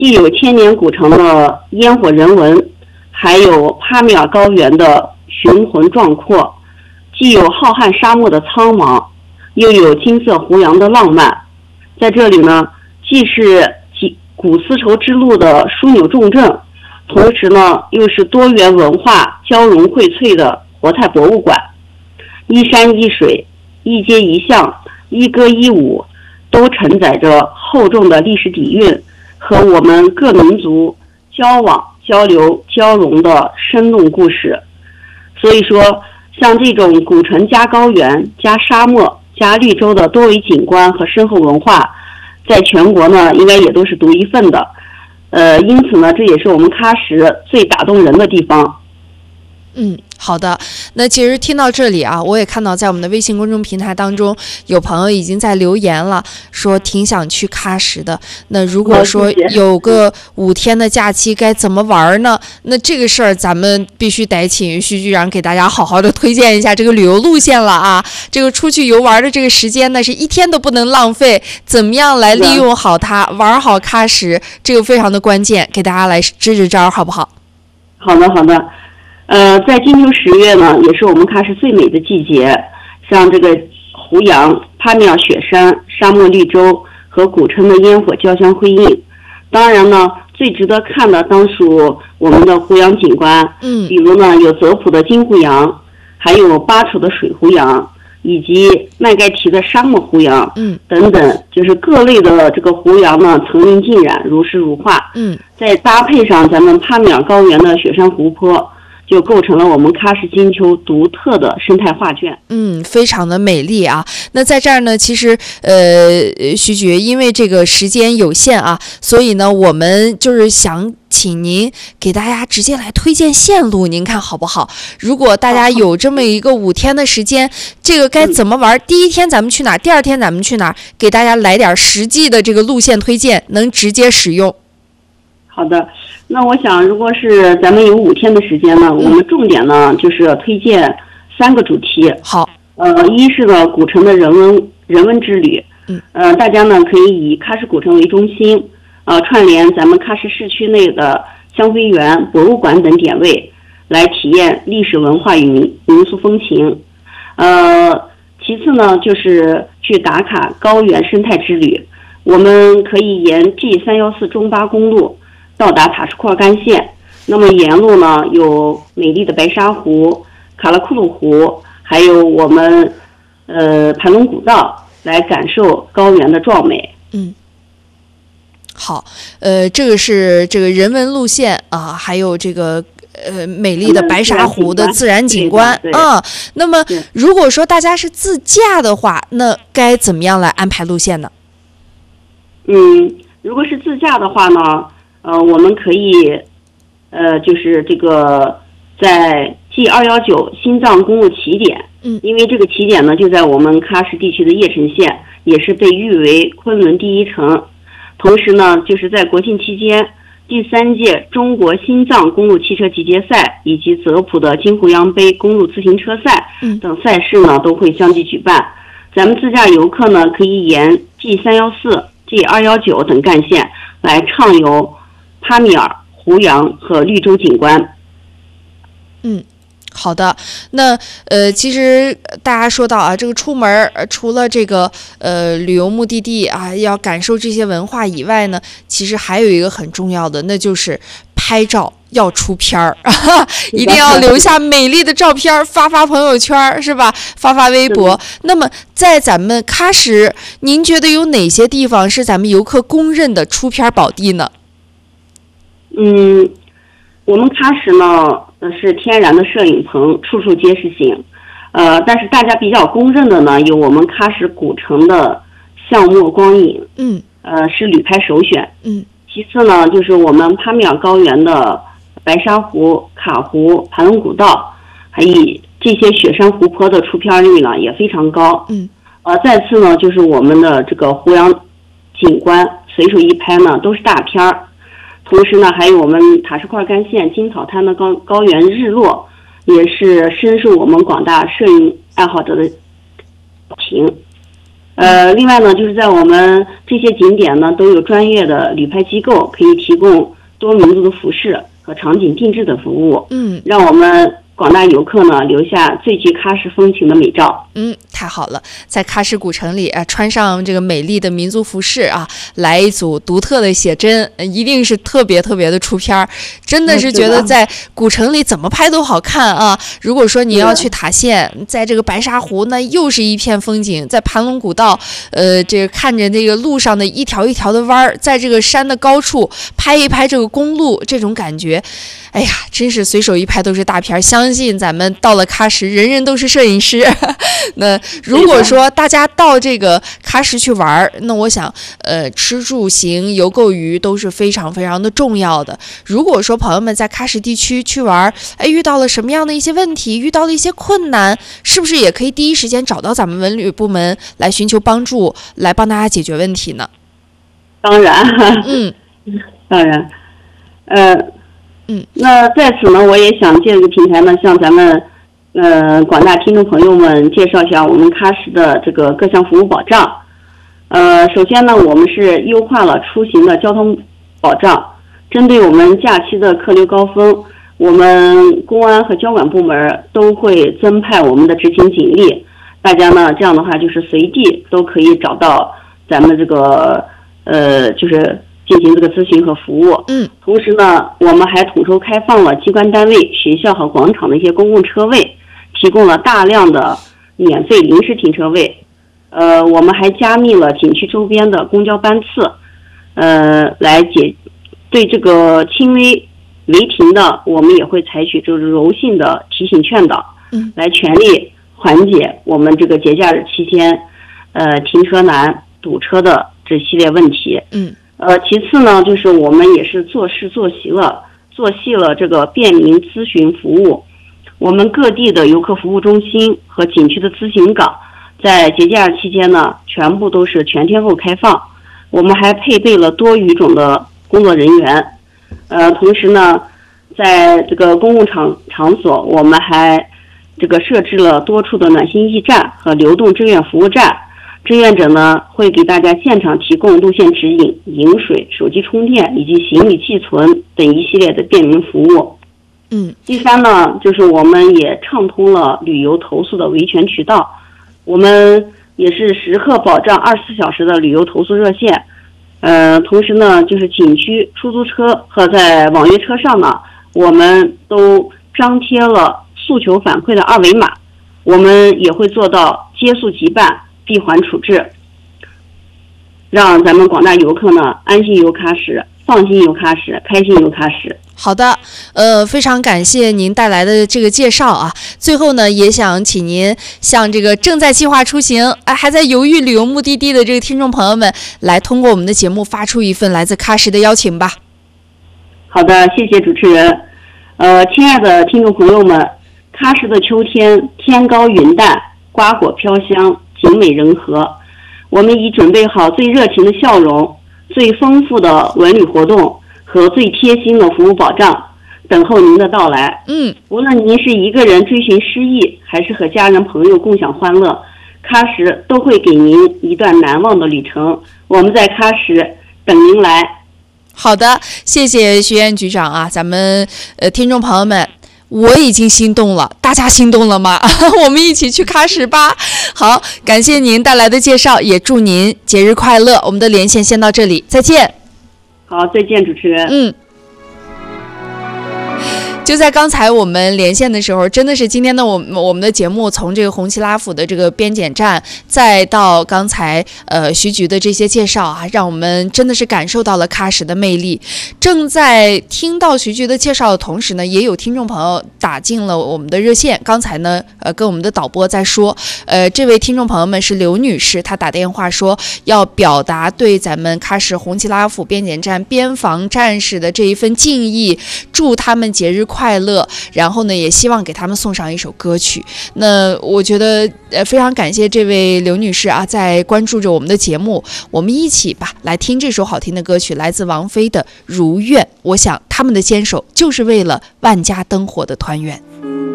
既有千年古城的烟火人文，还有帕米尔高原的雄浑壮阔，既有浩瀚沙漠的苍茫，又有金色湖洋的浪漫。在这里呢，既是古丝绸之路的枢纽重镇，同时呢又是多元文化交融荟萃的活态博物馆。一山一水，一街一巷，一歌一舞，都承载着厚重的历史底蕴和我们各民族交往交流交融的生动故事。所以说，像这种古城加高原加沙漠加绿洲的多维景观和深厚文化，在全国呢应该也都是独一份的。因此呢，这也是我们喀什最打动人的地方。 好的。那其实听到这里啊，我也看到在我们的微信公众平台当中，有朋友已经在留言了，说挺想去喀什的。那如果说有个5天的假期该怎么玩呢？那这个事儿咱们必须得请徐局长给大家好好的推荐一下这个旅游路线了啊。这个出去游玩的这个时间呢，是1天都不能浪费，怎么样来利用好它，玩好喀什，这个非常的关键，给大家来支招好不好？ 好的。在金秋10月呢，也是我们喀什最美的季节，像这个湖洋、帕米尔雪山、沙漠绿洲和古城的烟火交相辉映。当然呢，最值得看的当属我们的湖洋景观，比如呢有泽普的金湖洋，还有巴楚的水湖洋，以及麦盖提的沙漠湖洋，等等，就是各类的这个湖洋呢层林尽染，如诗如画。再搭配上咱们帕米尔高原的雪山湖泊，就构成了我们喀什金秋独特的生态画卷。 非常的美丽啊。那在这儿呢，其实徐局，因为这个时间有限啊，所以呢我们就是想请您给大家直接来推荐线路，您看好不好？如果大家有这么一个5天的时间，这个该怎么玩？第1天咱们去哪儿？第2天咱们去哪儿？给大家来点实际的这个路线推荐，能直接使用。 好的，那我想如果是咱们有5天的时间呢，我们重点呢就是推荐3个主题。 好， 一是呢古城的人文之旅，大家呢可以以喀什古城为中心，串联咱们喀什市区内的香妃园、博物馆等点位，来体验历史文化与民俗风情。其次呢就是去打卡高原生态之旅，我们可以沿 G314中巴公路到达塔什库尔干县，那么沿路呢有美丽的白沙湖、卡拉库鲁湖，还有我们盘龙古道，来感受高原的壮美。 好，这个是这个人文路线啊，还有这个美丽的白沙湖的自然景观啊。那么如果说大家是自驾的话，那该怎么样来安排路线呢？ 如果是自驾的话呢，我们可以就是这个在 G219 新藏公路起点，因为这个起点呢就在我们喀什地区的叶城县，也是被誉为昆仑第一城。同时呢，就是在国庆期间，第3届中国新藏公路汽车集结赛以及泽普的金湖洋杯公路自行车赛等赛事呢都会相继举办。咱们自驾游客呢可以沿 G314、G219 等干线来畅游帕米尔、湖洋和绿洲景观。 好的。那其实大家说到啊，这个出门除了这个旅游目的地啊，要感受这些文化以外呢，其实还有一个很重要的，那就是拍照要出片儿，一定要留下美丽的照片，发朋友圈是吧？发微博。那么在咱们喀什，您觉得有哪些地方是咱们游客公认的出片宝地呢？ 我们喀什呢是天然的摄影棚，处处皆是景。但是大家比较公认的呢，有我们喀什古城的橡木光影，是旅拍首选。其次呢，就是我们帕米尔高原的白沙湖、卡湖、盘龙古道，还有这些雪山湖泊的出片率呢也非常高。再次呢，就是我们的这个湖洋景观，随手一拍呢都是大片儿。同时呢，还有我们塔什库尔干县金草滩的高原日落，也是深受我们广大摄影爱好者的情。 另外呢，就是在我们这些景点呢，都有专业的旅拍机构，可以提供多民族的服饰和场景定制的服务，让我们广大游客呢留下最具喀什风情的美照。 太好了，在喀什古城里穿上这个美丽的民族服饰啊，来一组独特的写真，一定是特别特别的出片儿。真的是觉得在古城里怎么拍都好看啊。如果说你要去塔县，在这个白沙湖，那又是一片风景；在盘龙古道，这个看着那个路上的一条一条的弯儿，在这个山的高处拍一拍这个公路，这种感觉，哎呀，真是随手一拍都是大片。相信咱们到了喀什，人人都是摄影师。那如果说大家到这个喀什去玩，那我想吃住行游购娱都是非常非常的重要的。如果说朋友们在喀什地区去玩，遇到了什么样的一些问题，遇到了一些困难，是不是也可以第一时间找到咱们文旅部门来寻求帮助，来帮大家解决问题呢？ 当然，当然，那在此呢，我也想借这个平台呢，向咱们广大听众朋友们介绍一下我们喀什的这个各项服务保障。首先呢，我们是优化了出行的交通保障，针对我们假期的客流高峰，我们公安和交管部门都会增派我们的执勤警力，大家呢这样的话就是随地都可以找到咱们这个就是进行这个咨询和服务。同时呢，我们还统筹开放了机关单位、学校和广场的一些公共车位，提供了大量的免费临时停车位。我们还加密了景区周边的公交班次，来对这个轻微违停的，我们也会采取就是柔性的提醒劝导，来全力缓解我们这个节假日期间停车难、堵车的这系列问题。其次呢，就是我们也是做细了这个便民咨询服务。我们各地的游客服务中心和景区的咨询岗，在节假日期间呢，全部都是全天候开放。我们还配备了多语种的工作人员。同时呢，在这个公共场所，我们还这个设置了多处的暖心驿站和流动志愿服务站。志愿者呢会给大家现场提供路线指引、饮水、手机充电以及行李寄存等一系列的便民服务。第三呢，就是我们也畅通了旅游投诉的维权渠道，我们也是时刻保障24小时的旅游投诉热线。同时呢，就是景区出租车和在网约车上呢，我们都张贴了诉求反馈的2维码，我们也会做到接诉即办、闭环处置，让咱们广大游客呢安心游喀什、放心游喀什、开心游喀什。 好的，非常感谢您带来的这个介绍啊。最后呢，也想请您向这个正在计划出行、还在犹豫旅游目的地的这个听众朋友们，来通过我们的节目发出一份来自喀什的邀请吧。 好的，谢谢主持人。亲爱的听众朋友们，喀什的秋天天高云淡，瓜果飘香，景美人和。我们已准备好最热情的笑容、最丰富的文旅活动和最贴心的服务保障，等候您的到来。无论您是一个人追寻诗意，还是和家人朋友共享欢乐，喀什都会给您一段难忘的旅程。我们在喀什等您来。 好的，谢谢徐艳局长啊，咱们听众朋友们，我已经心动了，大家心动了吗？我们一起去喀什吧。好，感谢您带来的介绍，也祝您节日快乐。我们的连线先到这里，再见。 好，再见，主持人。 就在刚才我们连线的时候，真的是今天的我们的节目从这个红旗拉府的这个边检站，再到刚才徐局的这些介绍啊，让我们真的是感受到了喀什的魅力。正在听到徐局的介绍的同时呢，也有听众朋友打进了我们的热线。刚才呢跟我们的导播在说，这位听众朋友们是刘女士，她打电话说要表达对咱们喀什红旗拉府边检站边防战士的这一份敬意，祝他们节日快乐，然后呢也希望给他们送上一首歌曲。那我觉得非常感谢这位刘女士啊，在关注着我们的节目，我们一起吧来听这首好听的歌曲，来自王菲的《如愿》。我想他们的坚守就是为了万家灯火的团圆。